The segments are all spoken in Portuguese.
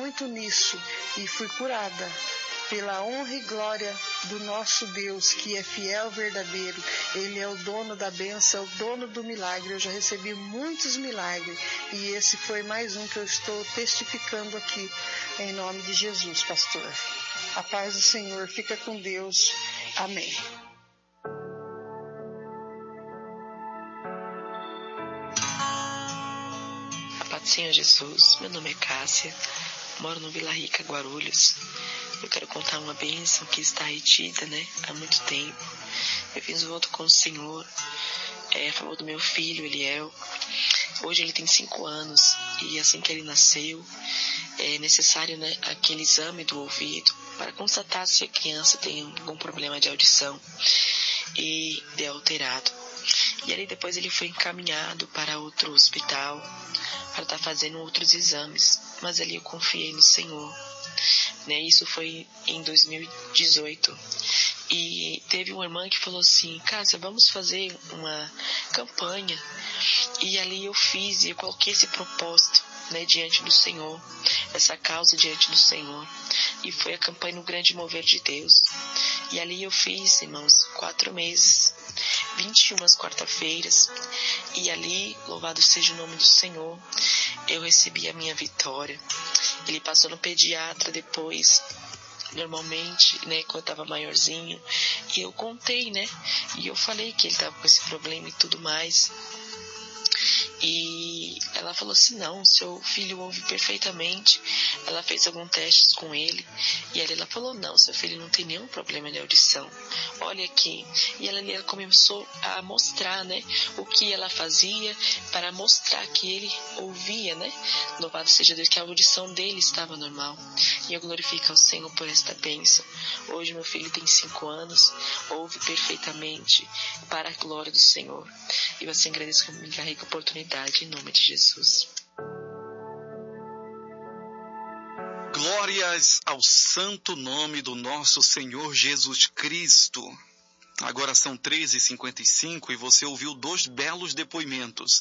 muito nisso e fui curada. Pela honra e glória do nosso Deus, que é fiel, verdadeiro. Ele é o dono da bênção, é o dono do milagre. Eu já recebi muitos milagres e esse foi mais um que eu estou testificando aqui, em nome de Jesus, pastor. A paz do Senhor, fica com Deus. Amém. A paz do Senhor Jesus, meu nome é Cássia, moro no Vila Rica, Guarulhos. Eu quero contar uma bênção que está retida, há muito tempo. Eu fiz um voto com o Senhor, a favor do meu filho, Eliel. Hoje ele tem 5 anos e assim que ele nasceu, é necessário, aquele exame do ouvido para constatar se a criança tem algum problema de audição e de alterado. E aí depois ele foi encaminhado para outro hospital para estar fazendo outros exames, mas ali eu confiei no Senhor. Isso foi em 2018. E teve uma irmã que falou assim: Cássia, vamos fazer uma campanha. E ali eu fiz e eu coloquei esse propósito diante do Senhor, essa causa diante do Senhor. E foi a campanha No Grande Mover de Deus. E ali eu fiz, irmãos, 4 meses, 21 quarta-feiras. E ali, louvado seja o nome do Senhor, eu recebi a minha vitória. Ele passou no pediatra depois, normalmente, quando eu estava maiorzinho. E eu contei, e eu falei que ele estava com esse problema e tudo mais. E ela falou assim: não, seu filho ouve perfeitamente. Ela fez alguns testes com ele e aí ela falou: não, seu filho não tem nenhum problema de audição, olha aqui. E ela começou a mostrar o que ela fazia para mostrar que ele ouvia, louvado seja Deus, que a audição dele estava normal. E eu glorifico ao Senhor por esta bênção. Hoje meu filho tem 5 anos, ouve perfeitamente, para a glória do Senhor. E eu assim agradeço que me dá rica oportunidade, em nome de Jesus. Glórias ao santo nome do nosso Senhor Jesus Cristo. Agora são 13h55 e você ouviu 2 belos depoimentos.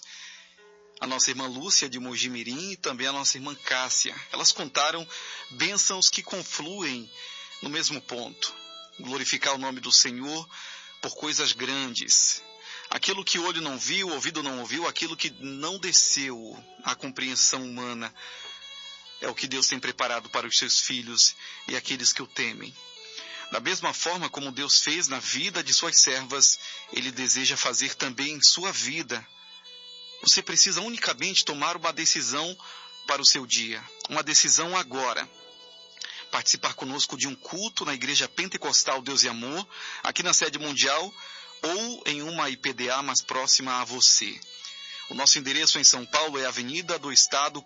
A nossa irmã Lúcia de Mojimirim e também a nossa irmã Cássia. Elas contaram bênçãos que confluem no mesmo ponto. Glorificar o nome do Senhor por coisas grandes. Aquilo que o olho não viu, o ouvido não ouviu, aquilo que não desceu à compreensão humana, é o que Deus tem preparado para os seus filhos e aqueles que o temem. Da mesma forma como Deus fez na vida de suas servas, Ele deseja fazer também em sua vida. Você precisa unicamente tomar uma decisão para o seu dia, uma decisão agora. Participar conosco de um culto na Igreja Pentecostal Deus e Amor, aqui na sede mundial, ou em uma IPDA mais próxima a você. O nosso endereço em São Paulo é Avenida do Estado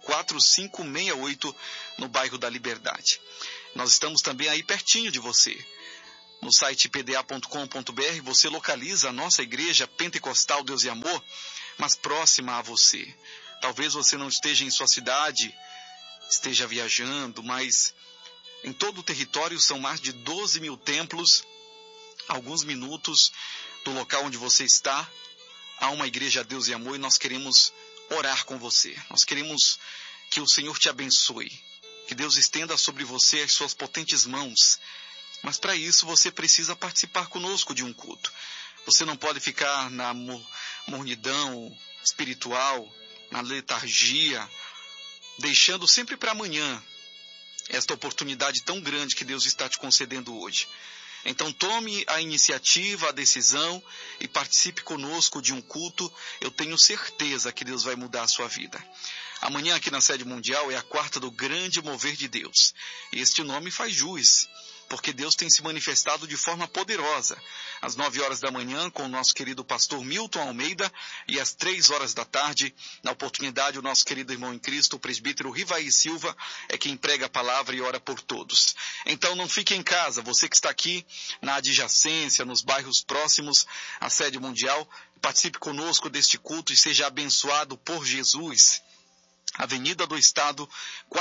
4568, no bairro da Liberdade. Nós estamos também aí pertinho de você. No site ipda.com.br você localiza a nossa Igreja Pentecostal Deus e Amor mais próxima a você. Talvez você não esteja em sua cidade, esteja viajando, mas em todo o território são mais de 12 mil templos. Alguns minutos do local onde você está, há uma Igreja Deus e Amor e nós queremos orar com você. Nós queremos que o Senhor te abençoe, que Deus estenda sobre você as suas potentes mãos. Mas para isso você precisa participar conosco de um culto. Você não pode ficar na mornidão espiritual, na letargia, deixando sempre para amanhã esta oportunidade tão grande que Deus está te concedendo hoje. Então tome a iniciativa, a decisão e participe conosco de um culto. Eu tenho certeza que Deus vai mudar a sua vida. Amanhã aqui na sede mundial é a 4ª do Grande Mover de Deus. E este nome faz jus, porque Deus tem se manifestado de forma poderosa. Às 9 horas da manhã, com o nosso querido pastor Milton Almeida, e às 3 horas da tarde, na oportunidade, o nosso querido irmão em Cristo, o presbítero Rivaí Silva, é quem prega a palavra e ora por todos. Então não fique em casa, você que está aqui na adjacência, nos bairros próximos à sede mundial, participe conosco deste culto e seja abençoado por Jesus. Avenida do Estado,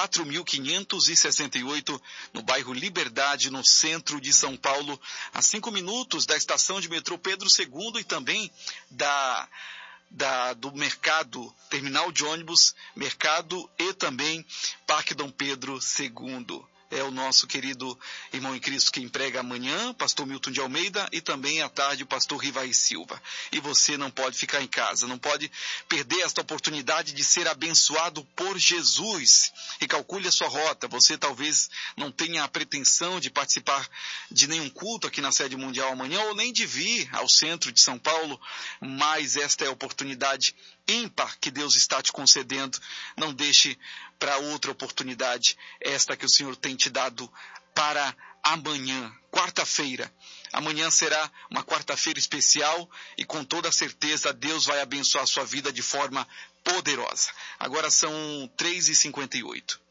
4568, no bairro Liberdade, no centro de São Paulo, a 5 minutos da estação de metrô Pedro II e também da do mercado, terminal de ônibus, mercado e também Parque Dom Pedro II. É o nosso querido irmão em Cristo que emprega amanhã, pastor Milton de Almeida, e também à tarde o pastor Rivai Silva. E você não pode ficar em casa, não pode perder esta oportunidade de ser abençoado por Jesus. E calcule a sua rota. Você talvez não tenha a pretensão de participar de nenhum culto aqui na sede mundial amanhã, ou nem de vir ao centro de São Paulo, mas esta é a oportunidade ímpar que Deus está te concedendo. Não deixe para outra oportunidade esta que o Senhor tem te dado para amanhã, quarta-feira. Amanhã será uma quarta-feira especial e com toda certeza Deus vai abençoar a sua vida de forma poderosa. Agora são 3h58.